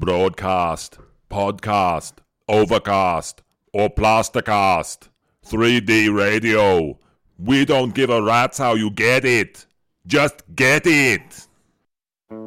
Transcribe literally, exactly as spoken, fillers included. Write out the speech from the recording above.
Broadcast, podcast, overcast, or plastercast. three D radio. We don't give a rat's how you get it. Just get it.